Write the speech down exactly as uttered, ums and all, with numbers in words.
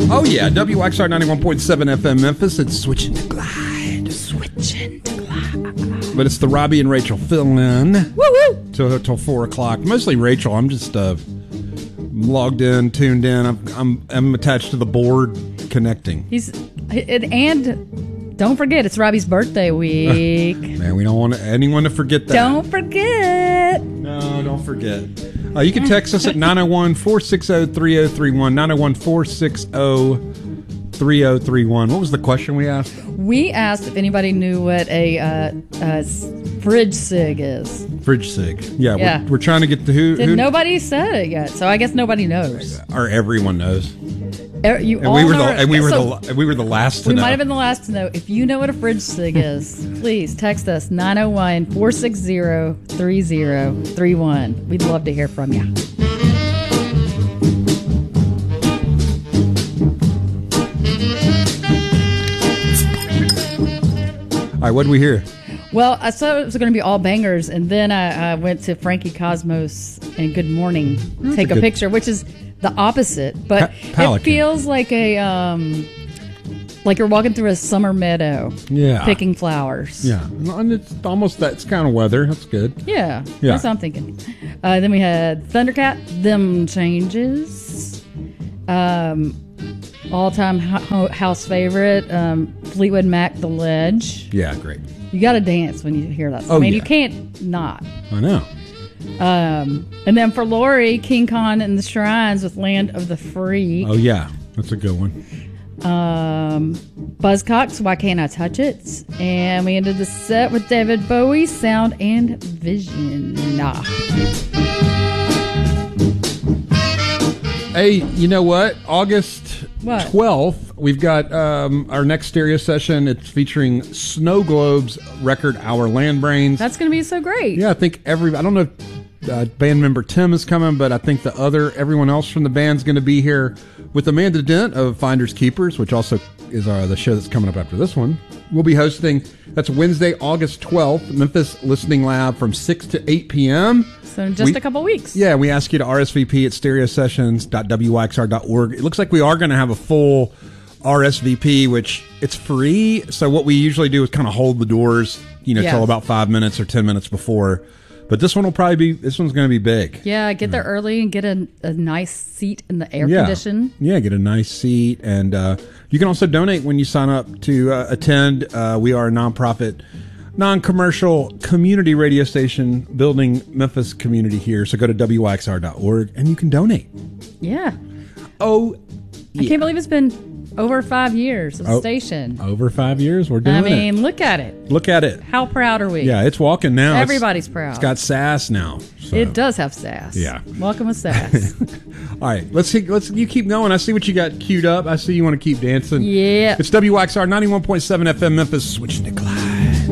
Oh, yeah. W X R ninety-one point seven F M Memphis. It's Switching to Glide. Switching to Glide. But it's the Robbie and Rachel fill-in. Woo woo! Till, till four o'clock. Mostly Rachel. I'm just uh, logged in, tuned in. I'm, I'm, I'm attached to the board, connecting. He's and, and don't forget, it's Robbie's birthday week. Man, we don't want anyone to forget that. Don't forget. No, don't forget. Uh, you can text us at nine oh one, four six zero, three oh three one. nine oh one, four six zero, three oh three one. What was the question we asked? We asked if anybody knew what a uh, uh, fridge sig is. Fridge sig. Yeah, Yeah. We're, we're trying to get the who. Did who nobody said it yet, so I guess nobody knows. or everyone knows. Er, You And all we were the know- and we were so the we were the last to we know. might have been the last to know. If you know what a fridge sig is, please text us nine oh one, four six zero, three oh three one. We'd love to hear from you. All right, what did we hear? Well, I thought it was going to be all bangers, and then I, I went to Frankie Cosmos and Good Morning, That's take a a, good- picture, which is the opposite, but Pa- Pelican. it feels like a um, like you're walking through a summer meadow, Yeah. picking flowers. Yeah, and it's almost that. It's kind of weather. That's good. Yeah, Yeah. that's what I'm thinking. Uh, then we had Thundercat, Them Changes, um, all-time ho- house favorite, um, Fleetwood Mac, The Ledge. Yeah, great. You got to dance when you hear that. Oh, I mean, yeah. you can't not. I know. Um, and then for Lori, King Kong and the Shrines with Land of the Free. Oh yeah, that's a good one. Um, Buzzcocks, Why Can't I Touch It? And we ended the set with David Bowie, Sound and Vision. Nah. Hey, you know what? August What? twelfth, we've got um, our next stereo session. It's featuring Snow Globe's record, Our Land Brains. That's going to be so great. Yeah, I think every, I don't know if uh, band member Tim is coming, but I think the other, everyone else from the band's going to be here with Amanda Dent of Finders Keepers, which also is uh, the show that's coming up after this one. We'll be hosting, that's Wednesday, August twelfth, Memphis Listening Lab from six to eight p.m. So in just We- a couple weeks. Yeah, we ask you to R S V P at stereo sessions dot w y x r dot org. It looks like we are going to have a full R S V P, which it's free. So what we usually do is kind of hold the doors, you know, Yeah. till about five minutes or ten minutes before. But this one will probably be, this one's going to be big. Yeah, get there early and get a, a nice seat in the air Yeah. condition. Yeah, get a nice seat. And uh, you can also donate when you sign up to uh, attend. Uh, we are a nonprofit, non-commercial community radio station building Memphis community here. So go to w y x r dot org and you can donate. Yeah. Oh, I can't believe it's been over five years of Oh. station. over five years, we're doing I it. mean, look at it. Look at it. How proud are we? Yeah, it's walking now. It's- Everybody's proud. It's got sass now. so. It does have sass. Yeah. Welcome with sass. All right, let's see. Let's you keep going. I see what you got queued up. I see you want to keep dancing. Yeah. It's W X R ninety-one point seven F M Memphis. Switching to Glide.